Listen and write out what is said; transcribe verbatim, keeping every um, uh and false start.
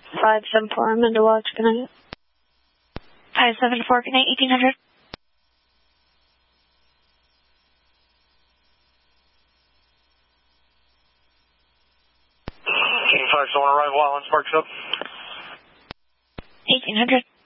five seven four, I'm into watch, good night. five seven four, good night, eighteen hundred. King five seven, arrival, Island Sparks up. eighteen hundred.